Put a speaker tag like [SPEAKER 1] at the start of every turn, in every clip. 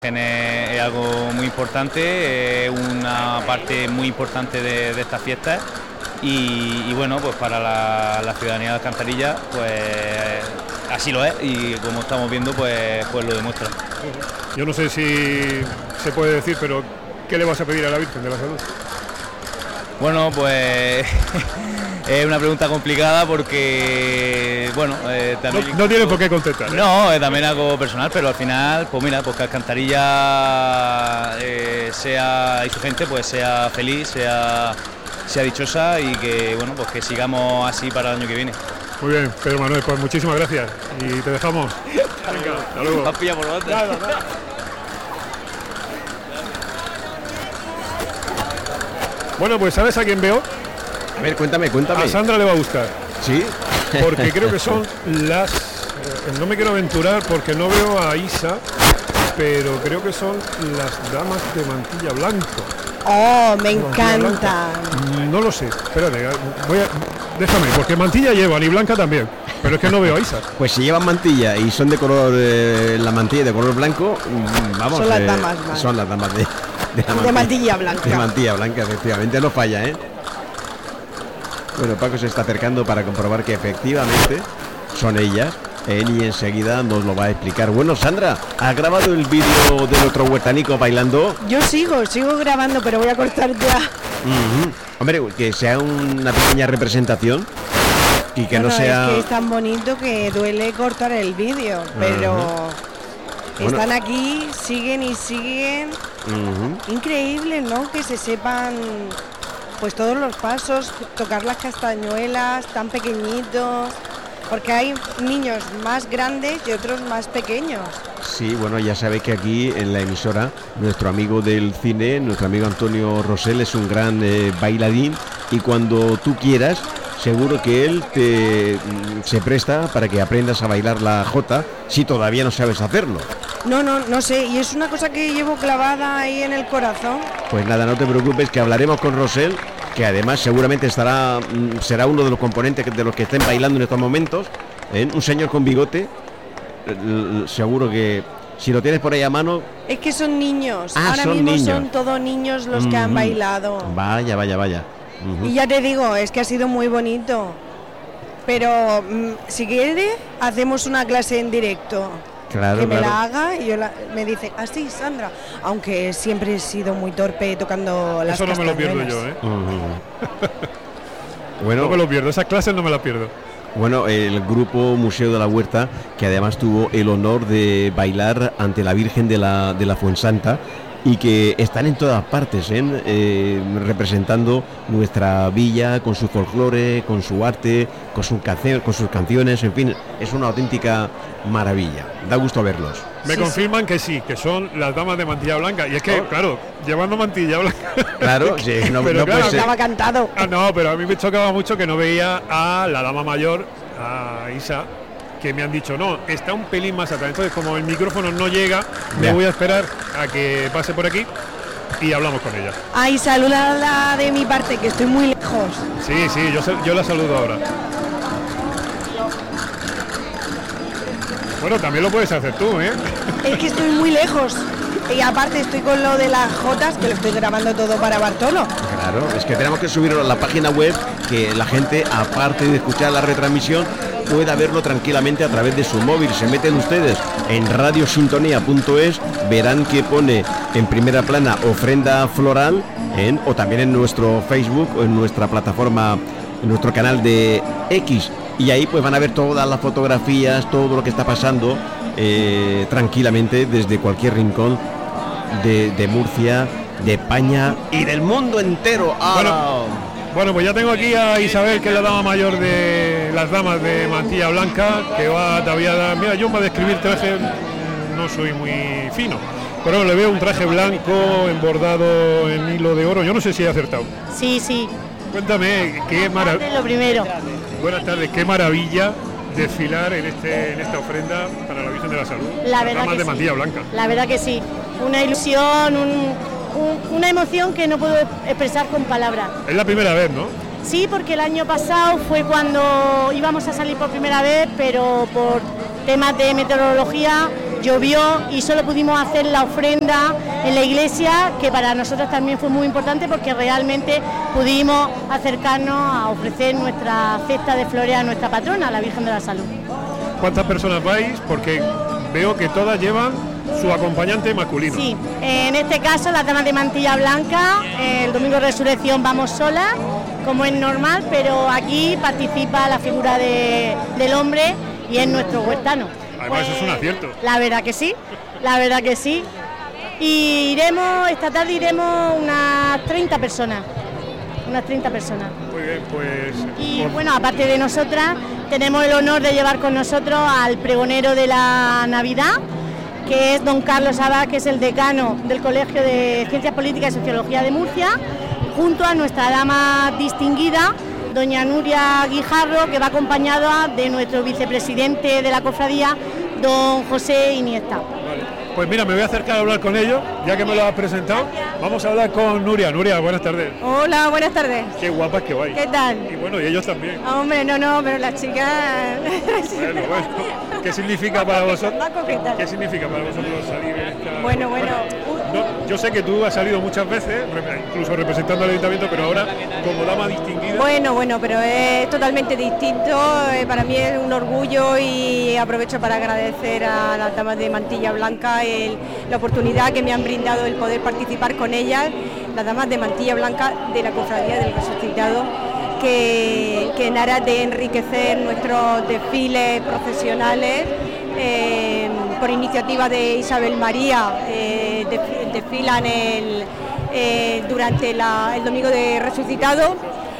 [SPEAKER 1] Es algo muy importante, es una parte muy importante de estas fiestas y bueno, pues para la ciudadanía de Alcantarilla pues así lo es y como estamos viendo pues lo demuestra.
[SPEAKER 2] Yo no sé si se puede decir, pero ¿qué le vas a pedir a la Virgen de la Salud?
[SPEAKER 1] Bueno, pues es una pregunta complicada porque, bueno, también...
[SPEAKER 2] No tiene por qué contestar.
[SPEAKER 1] No, es también algo personal, pero al final, pues mira, pues que Alcantarilla sea, y su gente, pues sea feliz, sea dichosa y que, bueno, pues que sigamos así para el año que viene.
[SPEAKER 2] Muy bien, Pedro Manuel, pues muchísimas gracias y te dejamos. Venga, hasta luego.
[SPEAKER 1] Has pillado por delante.
[SPEAKER 2] Nada. Bueno, pues ¿sabes a quién veo?
[SPEAKER 3] A ver, cuéntame.
[SPEAKER 2] A Sandra le va a gustar.
[SPEAKER 3] ¿Sí?
[SPEAKER 2] Porque creo que son las... no me quiero aventurar porque no veo a Isa, pero creo que son las damas de mantilla blanco.
[SPEAKER 4] ¡Oh, me encantan!
[SPEAKER 2] No lo sé, espérate, déjame, porque mantilla llevan y blanca también, pero es que no veo a Isa.
[SPEAKER 3] Pues si llevan mantilla y son de color, la mantilla de color blanco, vamos...
[SPEAKER 4] Son las damas,
[SPEAKER 3] son las damas de
[SPEAKER 4] mantilla blanca.
[SPEAKER 3] De mantilla blanca, efectivamente, no falla, ¿eh? Bueno, Paco se está acercando para comprobar que efectivamente son ellas. Y enseguida nos lo va a explicar. Bueno, Sandra, ¿has grabado el vídeo del otro huertanico bailando?
[SPEAKER 4] Yo sigo grabando, pero voy a cortar ya.
[SPEAKER 3] Hombre, que sea una pequeña representación y que no sea...
[SPEAKER 4] Es que es tan bonito que duele cortar el vídeo, pero están aquí, siguen y siguen. Increíble, ¿no? Que se sepan pues todos los pasos, tocar las castañuelas, tan pequeñitos... Porque hay niños más grandes y otros más pequeños.
[SPEAKER 3] Sí, bueno, ya sabéis que aquí en la emisora, nuestro amigo del cine, nuestro amigo Antonio Rosell es un gran bailarín y cuando tú quieras, seguro que él se presta para que aprendas a bailar la jota si todavía no sabes hacerlo.
[SPEAKER 4] No sé, y es una cosa que llevo clavada ahí en el corazón.
[SPEAKER 3] Pues nada, no te preocupes, que hablaremos con Rosell, que además seguramente será uno de los componentes de los que estén bailando en estos momentos, un señor con bigote, seguro que si lo tienes por ahí a mano...
[SPEAKER 4] Es que son niños,
[SPEAKER 3] ahora son mismo niños.
[SPEAKER 4] Son todos niños los que han bailado.
[SPEAKER 3] Vaya.
[SPEAKER 4] Y ya te digo, es que ha sido muy bonito, pero si quiere hacemos una clase en directo.
[SPEAKER 3] Claro,
[SPEAKER 4] que me la haga y me dice, sí, Sandra, aunque siempre he sido muy torpe tocando las castañuelas.
[SPEAKER 2] Eso no me lo pierdo yo, ¿eh?
[SPEAKER 3] Bueno,
[SPEAKER 2] no me lo pierdo, esas clases no me las pierdo.
[SPEAKER 3] Bueno, el grupo Museo de la Huerta, que además tuvo el honor de bailar ante la Virgen de la Fuensanta, y que están en todas partes, representando nuestra villa con su folclore, con su arte, con sus canciones, en fin, es una auténtica maravilla. Da gusto verlos.
[SPEAKER 2] Me confirman que sí, que son las damas de mantilla blanca. Y es que, claro, llevando mantilla blanca.
[SPEAKER 3] Claro, sí, no
[SPEAKER 4] claro, estaba cantado.
[SPEAKER 2] No, pero a mí me chocaba mucho que no veía a la dama mayor, a Isa, que me han dicho, no, está un pelín más atrás. Entonces, como el micrófono no llega, me voy a esperar a que pase por aquí y hablamos con ella.
[SPEAKER 4] Ay, salúdala de mi parte, que estoy muy lejos.
[SPEAKER 2] Sí, yo la saludo ahora. Bueno, también lo puedes hacer tú, ¿eh?
[SPEAKER 4] Es que estoy muy lejos. Y aparte estoy con lo de las jotas, que lo estoy grabando todo para Bartolo.
[SPEAKER 3] Claro, es que tenemos que subirlo a la página web, que la gente, aparte de escuchar la retransmisión, pueda verlo tranquilamente a través de su móvil. Se meten ustedes en radiosintonía.es, verán que pone en primera plana ofrenda floral, o también en nuestro Facebook o en nuestra plataforma, en nuestro canal de X, y ahí pues van a ver todas las fotografías, todo lo que está pasando tranquilamente desde cualquier rincón de Murcia, de España y del mundo entero.
[SPEAKER 2] Bueno, pues ya tengo aquí a Isabel, que es la dama mayor de las damas de mantilla blanca, que va todavía... Mira, yo para describir traje no soy muy fino, pero le veo un traje blanco embordado en hilo de oro. Yo no sé si he acertado.
[SPEAKER 5] Sí.
[SPEAKER 2] Cuéntame, qué maravilla.
[SPEAKER 5] Lo primero.
[SPEAKER 2] Buenas tardes, qué maravilla desfilar en esta ofrenda para la Virgen de la Salud.
[SPEAKER 5] La verdad
[SPEAKER 2] damas
[SPEAKER 5] que
[SPEAKER 2] de
[SPEAKER 5] sí.
[SPEAKER 2] mantilla blanca.
[SPEAKER 5] La verdad que sí. Una ilusión, una emoción que no puedo expresar con palabras.
[SPEAKER 2] Es la primera vez, ¿no?
[SPEAKER 5] Sí, porque el año pasado fue cuando íbamos a salir por primera vez, pero por temas de meteorología llovió y solo pudimos hacer la ofrenda en la iglesia, que para nosotros también fue muy importante porque realmente pudimos acercarnos a ofrecer nuestra cesta de flores a nuestra patrona, la Virgen de la Salud.
[SPEAKER 2] ¿Cuántas personas vais? Porque veo que todas llevan su acompañante masculino.
[SPEAKER 5] Sí, en este caso las damas de mantilla blanca, el domingo de resurrección vamos solas, como es normal, pero aquí participa la figura del hombre y es nuestro huertano.
[SPEAKER 2] Además es un acierto.
[SPEAKER 5] La verdad que sí, la verdad que sí. Y esta tarde iremos unas 30 personas. Unas 30 personas.
[SPEAKER 2] Muy bien, pues...
[SPEAKER 5] Y bueno, aparte de nosotras, tenemos el honor de llevar con nosotros al pregonero de la Navidad, que es don Carlos Abad, que es el decano del Colegio de Ciencias Políticas y Sociología de Murcia, junto a nuestra dama distinguida, doña Nuria Guijarro, que va acompañada de nuestro vicepresidente de la cofradía, don José Iniesta.
[SPEAKER 2] Vale. Pues mira, me voy a acercar a hablar con ellos, ya que me lo has presentado. Vamos a hablar con Nuria. Nuria, buenas tardes.
[SPEAKER 4] Hola, buenas tardes.
[SPEAKER 2] Qué guapas que vais.
[SPEAKER 4] ¿Qué tal?
[SPEAKER 2] Y bueno, y ellos también.
[SPEAKER 4] Hombre, no, pero las chicas...
[SPEAKER 2] Bueno. ¿Qué significa para vosotros?
[SPEAKER 4] Más coquetas.
[SPEAKER 2] ¿Qué significa para vosotros salir en esta...
[SPEAKER 4] Bueno.
[SPEAKER 2] No, yo sé que tú has salido muchas veces, incluso representando al ayuntamiento, pero ahora como dama distinguida.
[SPEAKER 4] Bueno, pero es totalmente distinto. Para mí es un orgullo y aprovecho para agradecer a las damas de mantilla blanca la oportunidad que me han brindado el poder participar con ellas, las damas de mantilla blanca de la Cofradía del Resucitado, que en aras de enriquecer nuestros desfiles procesionales, por iniciativa de Isabel María, desfilan durante el domingo de Resucitado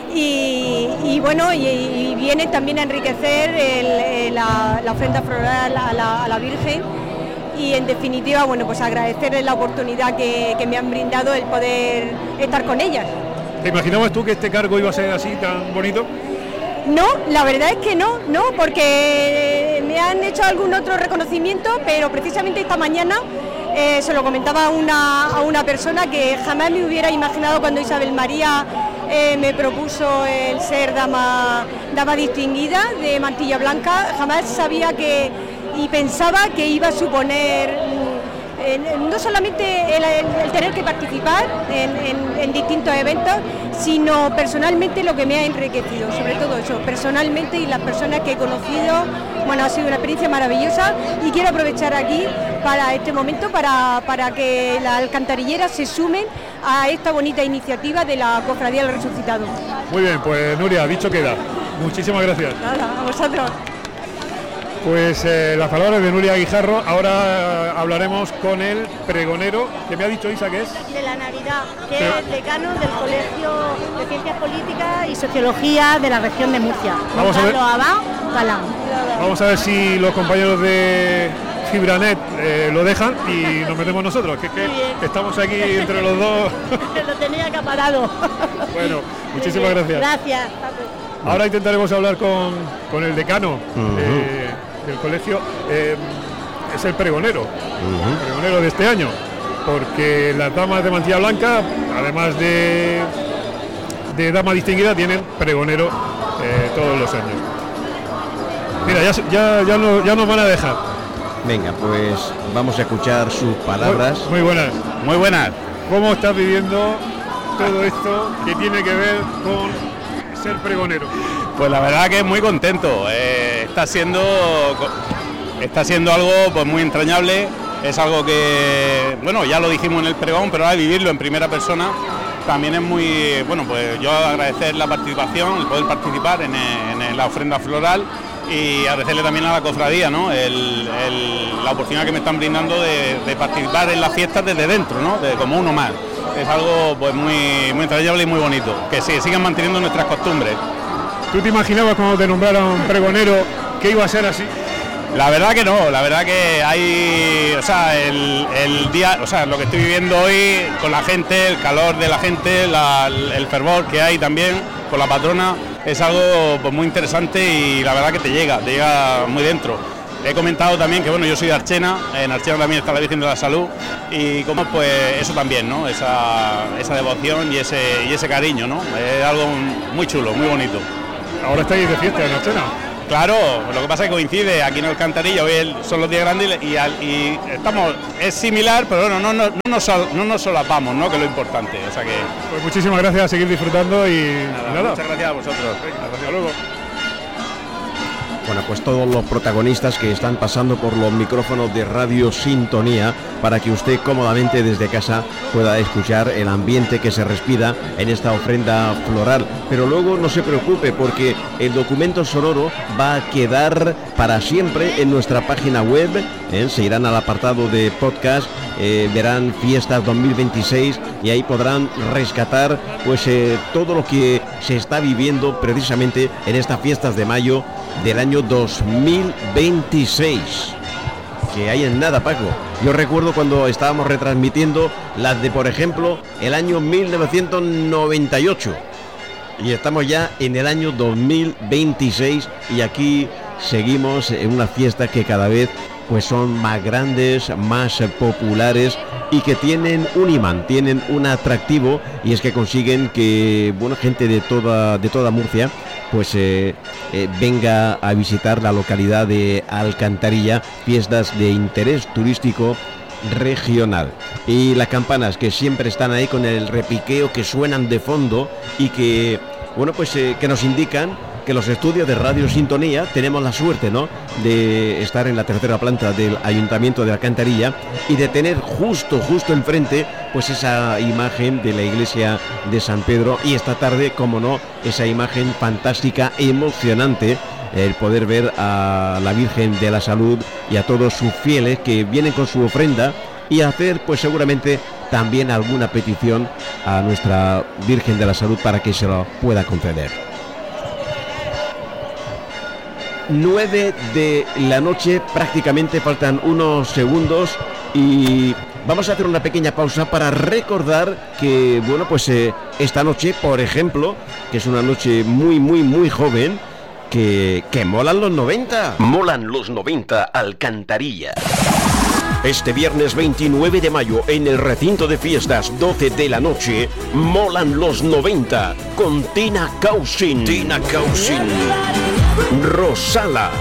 [SPEAKER 4] y vienen también a enriquecer la ofrenda floral a la Virgen. Y en definitiva, pues agradecerles la oportunidad que me han brindado el poder estar con ellas.
[SPEAKER 2] ¿Te imaginabas tú que este cargo iba a ser así tan bonito?
[SPEAKER 4] No, la verdad es que no, porque me han hecho algún otro reconocimiento, pero precisamente esta mañana se lo comentaba a una persona que jamás me hubiera imaginado cuando Isabel María me propuso el ser dama distinguida de mantilla blanca. Jamás sabía y pensaba que iba a suponer no solamente el tener que participar en distintos eventos, sino personalmente lo que me ha enriquecido, sobre todo eso, personalmente, y las personas que he conocido. Ha sido una experiencia maravillosa y quiero aprovechar aquí para este momento para que las alcantarilleras se sumen a esta bonita iniciativa de la Cofradía del Resucitado.
[SPEAKER 2] Muy bien, pues Nuria, dicho queda. Muchísimas gracias.
[SPEAKER 4] Nada, a vosotros.
[SPEAKER 2] Pues las palabras de Nuria Guijarro. Ahora hablaremos con el pregonero, que me ha dicho Isa que es...
[SPEAKER 5] De la Navidad, que es el decano del Colegio de Ciencias Políticas y Sociología de la región de Murcia.
[SPEAKER 2] Vamos a ver.
[SPEAKER 5] Galán.
[SPEAKER 2] Vamos a ver si los compañeros de Fibranet lo dejan y nos metemos nosotros, que estamos aquí entre los dos.
[SPEAKER 5] Lo tenía acaparado.
[SPEAKER 2] Bueno, muchísimas gracias.
[SPEAKER 5] Gracias.
[SPEAKER 2] Ahora intentaremos hablar con el decano del colegio. Es el pregonero, el pregonero de este año, porque las damas de mantilla blanca, además de dama distinguida, tienen pregonero todos los años. Mira, ya nos van a dejar.
[SPEAKER 3] Venga, pues vamos a escuchar sus palabras.
[SPEAKER 2] Muy buenas.
[SPEAKER 1] Muy buenas.
[SPEAKER 2] ¿Cómo estás viviendo todo esto que tiene que ver con ser pregonero?
[SPEAKER 1] Pues la verdad que muy contento. Está siendo algo pues muy entrañable. Es algo que, ya lo dijimos en el pregón, pero ahora vivirlo en primera persona también es muy, pues yo agradecer la participación, el poder participar en la ofrenda floral, y agradecerle también a la cofradía, ¿no? La oportunidad que me están brindando de participar en las fiestas desde dentro, ¿no? Como uno más. Es algo pues muy entrañable y muy bonito, que sigan manteniendo nuestras costumbres.
[SPEAKER 2] ¿Tú te imaginabas cuando te nombraron pregonero que iba a ser así?
[SPEAKER 1] La verdad que no, la verdad que hay, el día, lo que estoy viviendo hoy con la gente, el calor de la gente, el fervor que hay también con la patrona, es algo pues muy interesante y la verdad que te llega muy dentro. He comentado también que yo soy de Archena, en Archena también está la Virgen de la Salud, y como pues eso también, ¿no? Esa devoción y ese cariño, ¿no? Es algo muy chulo, muy bonito.
[SPEAKER 2] Ahora estáis de fiesta en Archena.
[SPEAKER 6] Claro, lo que pasa es que coincide aquí en Alcantarilla, hoy son los días grandes y estamos, es similar, pero bueno, no nos solapamos, ¿no? Que es lo importante. O sea que...
[SPEAKER 2] Pues muchísimas gracias, a seguir disfrutando y nada.
[SPEAKER 6] Muchas gracias a vosotros. Hasta luego.
[SPEAKER 3] Bueno, pues todos los protagonistas que están pasando por los micrófonos de Radio Sintonía para que usted cómodamente desde casa pueda escuchar el ambiente que se respira en esta ofrenda floral. Pero luego no se preocupe porque el documento sonoro va a quedar para siempre en nuestra página web. Se irán al apartado de podcast, verán Fiestas 2026 y ahí podrán rescatar pues todo lo que se está viviendo precisamente en estas fiestas de mayo del año 2026. Que hay en nada, Paco. Yo recuerdo cuando estábamos retransmitiendo las de, por ejemplo, el año 1998. Y estamos ya en el año 2026 y aquí seguimos en una fiesta que cada vez pues son más grandes, más populares y que tienen un imán, tienen un atractivo, y es que consiguen que gente de toda Murcia pues venga a visitar la localidad de Alcantarilla, fiestas de interés turístico regional. Y las campanas que siempre están ahí con el repiqueo que suenan de fondo y que que nos indican que los estudios de Radio Sintonía tenemos la suerte, ¿no?, de estar en la tercera planta del Ayuntamiento de Alcantarilla y de tener justo enfrente pues esa imagen de la iglesia de San Pedro, y esta tarde, como no, esa imagen fantástica, emocionante, el poder ver a la Virgen de la Salud y a todos sus fieles que vienen con su ofrenda y hacer pues seguramente también alguna petición a nuestra Virgen de la Salud para que se lo pueda conceder. 9 de la noche, prácticamente faltan unos segundos y vamos a hacer una pequeña pausa para recordar que, esta noche, por ejemplo, que es una noche muy joven, que molan los 90.
[SPEAKER 7] Molan los 90 Alcantarilla.
[SPEAKER 3] Este viernes 29 de mayo, en el recinto de fiestas, 12 de la noche, molan los 90 con Tina Causin. Rosala.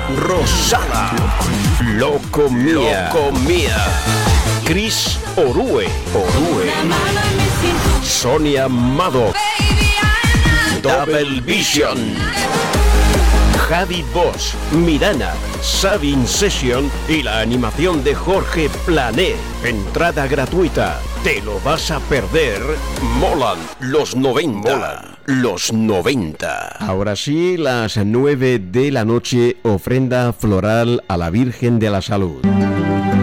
[SPEAKER 3] Loco Mía. Chris Orue. Sonia Mado. Double Vision. Javi Bosch, Mirana, Sabin Session y la animación de Jorge Plané. Entrada gratuita. ¿Te lo vas a perder? Molan los 90. Ahora sí, las 9 de la noche, ofrenda floral a la Virgen de la Salud.